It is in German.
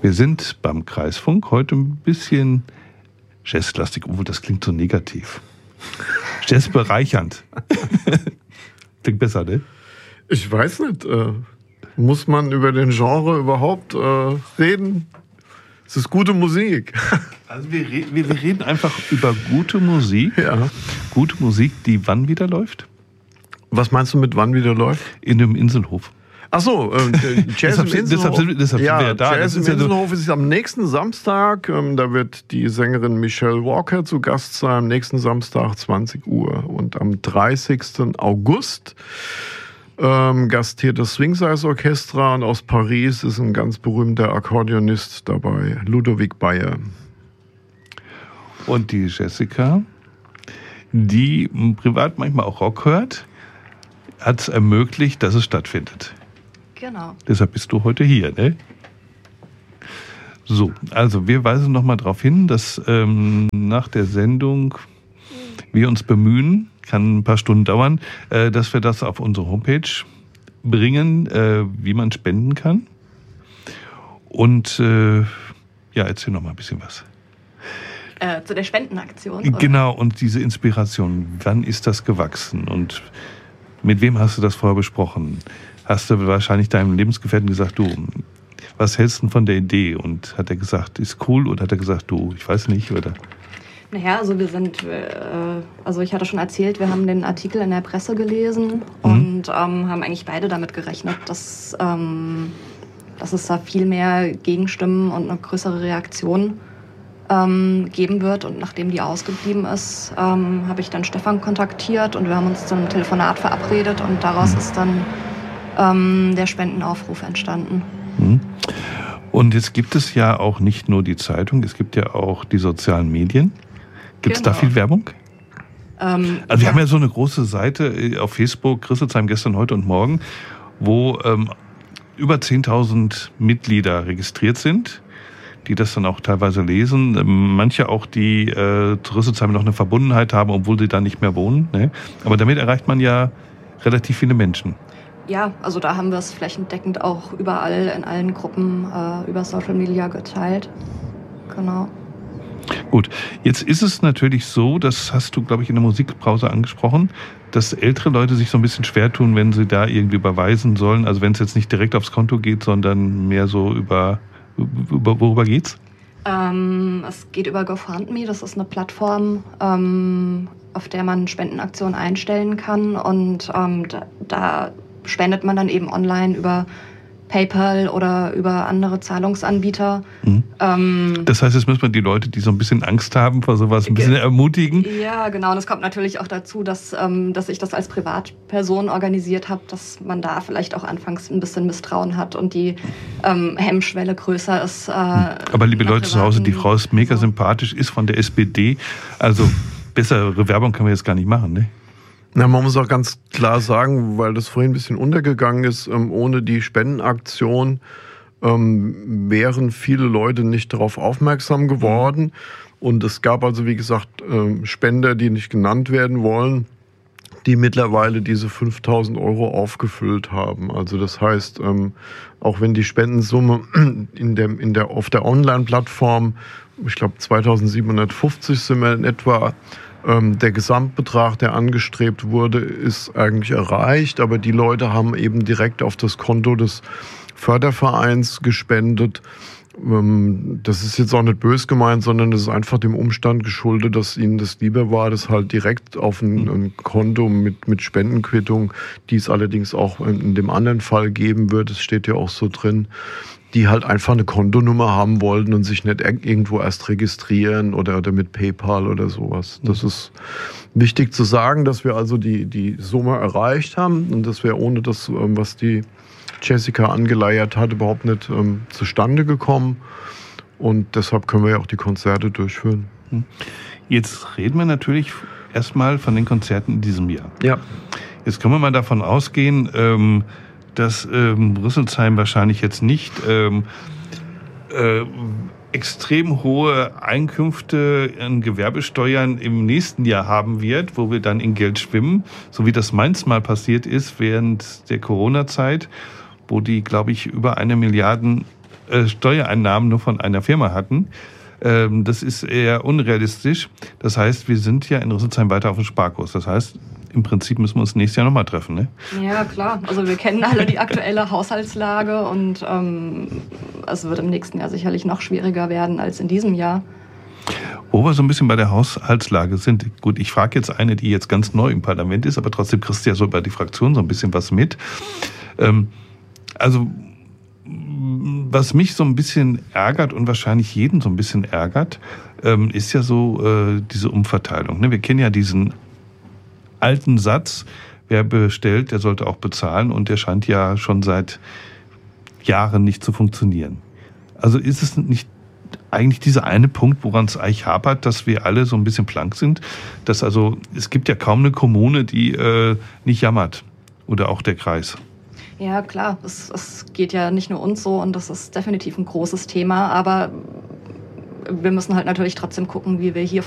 Wir sind beim Kreisfunk heute ein bisschen jazzlastig, obwohl das klingt so negativ. Jazzbereichernd. Klingt besser, ne? Ich weiß nicht. Muss man über den Genre überhaupt reden? Es ist gute Musik. Also wir reden einfach über gute Musik. Ja. Gute Musik, die wann wieder läuft? Was meinst du mit wann wieder läuft? In dem Inselhof. Ach so, Jazz im Inselhof. Deshalb sind wir ja da. Jazz im Inselhof ist am nächsten Samstag. Da wird die Sängerin Michelle Walker zu Gast sein. Am nächsten Samstag 20 Uhr. Und am 30. August gastiert das Swing Size Orchestra. Und aus Paris ist ein ganz berühmter Akkordeonist dabei, Ludovic Bayer. Und die Jessica, die privat manchmal auch Rock hört, hat es ermöglicht, dass es stattfindet. Genau. Deshalb bist du heute hier, ne? So, also wir weisen nochmal darauf hin, dass nach der Sendung wir uns bemühen, kann ein paar Stunden dauern, dass wir das auf unsere Homepage bringen, wie man spenden kann. Und erzähl noch mal ein bisschen was. Zu der Spendenaktion? Genau, und diese Inspiration, wann ist das gewachsen und mit wem hast du das vorher besprochen? Hast du wahrscheinlich deinem Lebensgefährten gesagt, du, was hältst du von der Idee? Und hat er gesagt, ist cool, oder hat er gesagt, du, ich weiß nicht, oder? Naja, also ich hatte schon erzählt, wir haben den Artikel in der Presse gelesen und haben eigentlich beide damit gerechnet, dass es da viel mehr Gegenstimmen und eine größere Reaktion geben wird. Und nachdem die ausgeblieben ist, habe ich dann Stefan kontaktiert und wir haben uns zu einem Telefonat verabredet und daraus ist dann der Spendenaufruf entstanden. Und jetzt gibt es ja auch nicht nur die Zeitung, es gibt ja auch die sozialen Medien. Gibt es da viel Werbung? Also wir haben ja so eine große Seite auf Facebook, Rüsselsheim gestern, heute und morgen, wo über 10.000 Mitglieder registriert sind, die das dann auch teilweise lesen. Manche auch, die zu Rüsselsheim noch eine Verbundenheit haben, obwohl sie da nicht mehr wohnen. Ne? Aber damit erreicht man ja relativ viele Menschen. Ja, also da haben wir es flächendeckend auch überall in allen Gruppen über Social Media geteilt. Genau. Gut, jetzt ist es natürlich so, das hast du, glaube ich, in der Musikpause angesprochen, dass ältere Leute sich so ein bisschen schwer tun, wenn sie da irgendwie überweisen sollen. Also wenn es jetzt nicht direkt aufs Konto geht, sondern mehr so worüber geht's? Es geht über GoFundMe, das ist eine Plattform, auf der man Spendenaktionen einstellen kann und da spendet man dann eben online über PayPal oder über andere Zahlungsanbieter. Das heißt, jetzt müssen wir die Leute, die so ein bisschen Angst haben vor sowas, ein bisschen ermutigen. Ja, genau. Und es kommt natürlich auch dazu, dass ich das als Privatperson organisiert habe, dass man da vielleicht auch anfangs ein bisschen Misstrauen hat und die Hemmschwelle größer ist. Aber liebe Leute zu Hause, die Frau ist mega sympathisch, ist von der SPD. Also bessere Werbung können wir jetzt gar nicht machen, ne? Na, man muss auch ganz klar sagen, weil das vorhin ein bisschen untergegangen ist, ohne die Spendenaktion wären viele Leute nicht darauf aufmerksam geworden. Und es gab also, wie gesagt, Spender, die nicht genannt werden wollen, die mittlerweile diese 5.000 € aufgefüllt haben. Also das heißt, auch wenn die Spendensumme auf der Online-Plattform, ich glaube 2.750 sind wir in etwa, der Gesamtbetrag, der angestrebt wurde, ist eigentlich erreicht, aber die Leute haben eben direkt auf das Konto des Fördervereins gespendet. Das ist jetzt auch nicht böse gemeint, sondern es ist einfach dem Umstand geschuldet, dass ihnen das lieber war, das halt direkt auf ein Konto mit Spendenquittung, die es allerdings auch in dem anderen Fall geben wird, es steht ja auch so drin, die halt einfach eine Kontonummer haben wollten und sich nicht irgendwo erst registrieren oder mit PayPal oder sowas. Das ist wichtig zu sagen, dass wir also die Summe erreicht haben und dass wir ohne das, was die Jessica angeleiert hat, überhaupt nicht zustande gekommen. Und deshalb können wir ja auch die Konzerte durchführen. Jetzt reden wir natürlich erstmal von den Konzerten in diesem Jahr. Ja. Jetzt können wir mal davon ausgehen, dass Rüsselsheim wahrscheinlich jetzt nicht extrem hohe Einkünfte an Gewerbesteuern im nächsten Jahr haben wird, wo wir dann in Geld schwimmen, so wie das Mainz mal passiert ist während der Corona-Zeit, wo die, glaube ich, über 1 Milliarde Steuereinnahmen nur von einer Firma hatten. Das ist eher unrealistisch. Das heißt, wir sind ja in Rüsselsheim weiter auf dem Sparkurs. Das heißt, im Prinzip müssen wir uns nächstes Jahr nochmal treffen, ne? Ja, klar. Also wir kennen alle die aktuelle Haushaltslage und es wird im nächsten Jahr sicherlich noch schwieriger werden als in diesem Jahr. Wo wir so ein bisschen bei der Haushaltslage sind, gut, ich frage jetzt eine, die jetzt ganz neu im Parlament ist, aber trotzdem kriegst du ja so über die Fraktion so ein bisschen was mit. Also was mich so ein bisschen ärgert und wahrscheinlich jeden so ein bisschen ärgert, ist ja so diese Umverteilung. Ne? Wir kennen ja diesen alten Satz, wer bestellt, der sollte auch bezahlen, und der scheint ja schon seit Jahren nicht zu funktionieren. Also ist es nicht eigentlich dieser eine Punkt, woran es eigentlich hapert, dass wir alle so ein bisschen blank sind, dass also es gibt ja kaum eine Kommune, die nicht jammert, oder auch der Kreis. Ja, klar, es geht ja nicht nur uns so, und das ist definitiv ein großes Thema, aber wir müssen halt natürlich trotzdem gucken, wie wir hier